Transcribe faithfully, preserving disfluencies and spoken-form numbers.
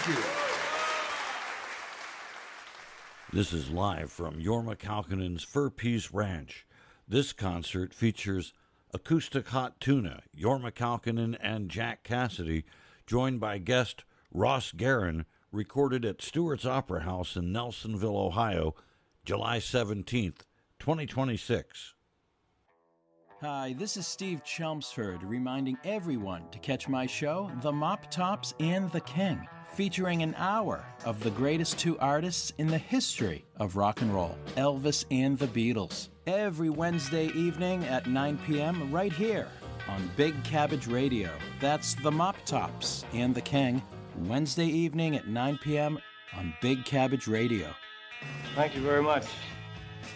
Thank you. This is live from Jorma Kaukonen's Fur Peace Ranch. This concert features Acoustic Hot Tuna, Jorma Kaukonen, and Jack Cassidy, joined by guest Ross Guerin, recorded at Stewart's Opera House in Nelsonville, Ohio, July seventeenth, twenty twenty-six. Hi, this is Steve Chelmsford reminding everyone to catch my show, The Mop Tops and the King, featuring an hour of the greatest two artists in the history of rock and roll, Elvis and the Beatles, every Wednesday evening at nine p.m. right here on Big Cabbage Radio. That's The Mop Tops and the King, Wednesday evening at nine p.m. on Big Cabbage Radio. Thank you very much.